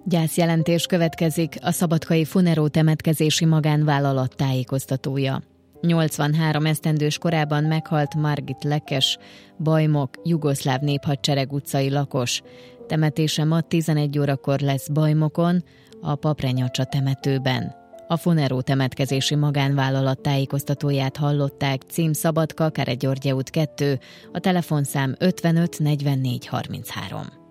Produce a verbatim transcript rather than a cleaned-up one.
Gyászjelentés következik, a szabadkai Funero temetkezési magánvállalat tájékoztatója. nyolcvanhárom esztendős korában meghalt Margit Lekes, bajmok, jugoszláv néphadsereg utcai lakos. Temetése ma tizenegy órakor lesz Bajmokon, a Paprenyacsa temetőben. A Funero temetkezési magánvállalat tájékoztatóját hallották, cím Szabadka, Kere Györgye út kettő, a telefonszám ötvenöt negyvennégy harminchárom.